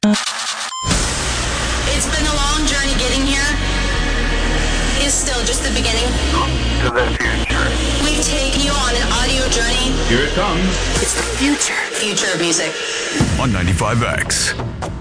It's been a long journey getting here. It's still just the beginning. To the future. We've taken you on an audio journey. Here it comes. It's the future. Future of music. On 95X.